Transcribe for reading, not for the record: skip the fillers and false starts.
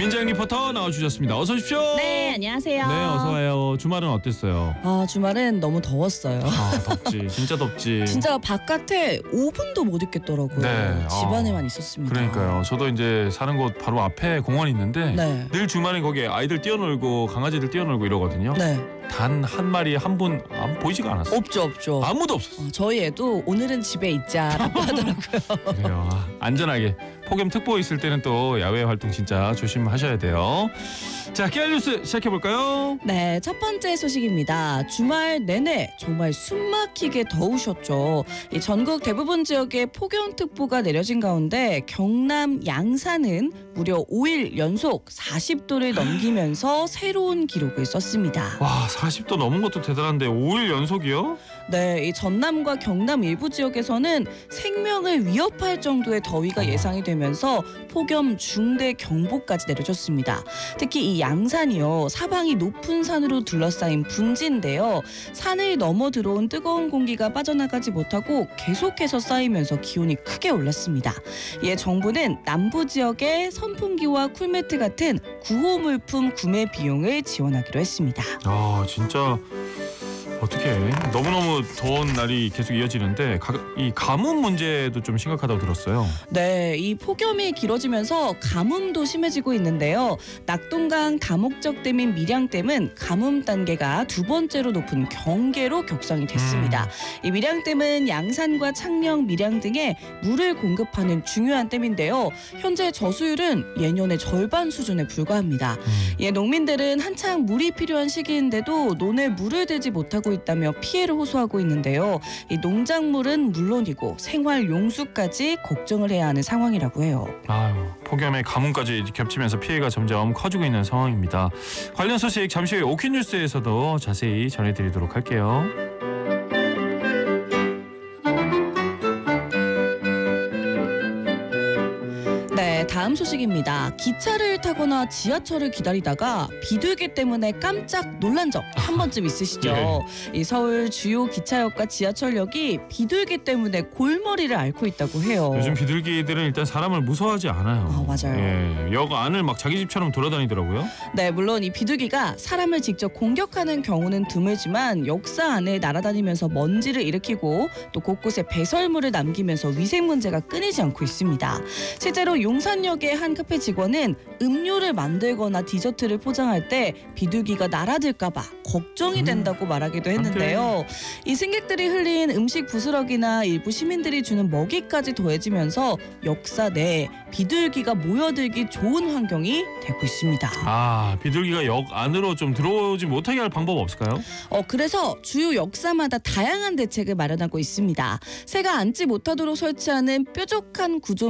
민정 리포터 나와주셨습니다. 어서 오십시오. 네, 안녕하세요. 네, 어서 와요. 주말은 어땠어요? 주말은 너무 더웠어요. 덥지. 진짜 덥지. 진짜 바깥에 5분도 못 있겠더라고요. 네, 집안에만 있었습니다. 그러니까요. 저도 이제 사는 곳 바로 앞에 공원이 있는데 네. 늘 주말에 거기에 아이들 뛰어놀고 강아지들 뛰어놀고 이러거든요. 네. 단 한 마리 한 분 보이지가 않았어요. 없죠. 아무도 없었어요. 저희 애도 오늘은 집에 있자라고 하더라고요. 그래요. 안전하게. 폭염특보 있을 때는 또 야외 활동 진짜 조심하셔야 돼요. 자, 깨알 뉴스 시작해볼까요? 네, 첫 번째 소식입니다. 주말 내내 정말 숨막히게 더우셨죠. 이 전국 대부분 지역에 폭염특보가 내려진 가운데 경남 양산은 무려 5일 연속 40도를 넘기면서 새로운 기록을 썼습니다. 와, 40도 넘은 것도 대단한데 5일 연속이요? 네, 이 전남과 경남 일부 지역에서는 생명을 위협할 정도의 더위가 예상이 되면서 폭염 중대 경보까지 내려졌습니다. 특히 이 양산이요, 사방이 높은 산으로 둘러싸인 분지인데요. 산을 넘어 들어온 뜨거운 공기가 빠져나가지 못하고 계속해서 쌓이면서 기온이 크게 올랐습니다. 이에 정부는 남부 지역에 선풍기와 쿨매트 같은 구호 물품 구매 비용을 지원하기로 했습니다. 진짜 어떻게 너무너무 더운 날이 계속 이어지는데 이 가뭄 문제도 좀 심각하다고 들었어요. 네, 이 폭염이 길어지면서 가뭄도 심해지고 있는데요. 낙동강 다목적 댐인 밀양댐은 가뭄 단계가 두 번째로 높은 경계로 격상이 됐습니다. 이 밀양댐은 양산과 창녕, 밀양 등에 물을 공급하는 중요한 댐인데요. 현재 저수율은 예년의 절반 수준에 불과합니다. 농민들은 한창 물이 필요한 시기인데도 논에 물을 대지 못하고 있다며 피해를 호소하고 있는데요. 이 농작물은 물론이고 생활 용수까지 걱정을 해야 하는 상황이라고 해요. 폭염에 가뭄까지 겹치면서 피해가 점점 커지고 있는 상황입니다. 관련 소식 잠시 후에 오키뉴스에서도 자세히 전해드리도록 할게요. 네, 다음 소식입니다. 기차를 타거나 지하철을 기다리다가 비둘기 때문에 깜짝 놀란 적 한 번쯤 있으시죠? 이 서울 주요 기차역과 지하철역이 비둘기 때문에 골머리를 앓고 있다고 해요. 요즘 비둘기들은 일단 사람을 무서워하지 않아요. 맞아요. 역 안을 막 자기 집처럼 돌아다니더라고요. 네, 물론 이 비둘기가 사람을 직접 공격하는 경우는 드물지만 역사 안을 날아다니면서 먼지를 일으키고 또 곳곳에 배설물을 남기면서 위생 문제가 끊이지 않고 있습니다. 실제로 용산역의 한 카페 직원은 음료를 만들거나 디저트를 포장할 때 비둘기가 날아들까 봐 걱정이 된다고 말하기도 했는데요. 이 승객들이 흘린 음식 부스러기나 일부 시민들이 주는 먹이까지 더해지면서 역사 내에 비둘기가 모여들기 좋은 환경이 되고 있습니다. 비둘기가 역 안으로 좀 들어오지 못하게 할 방법 없을까요? 그래서 주요 역사마다 다양한 대책을 마련하고 있습니다. 새가 앉지 못하도록 설치하는 뾰족한 구조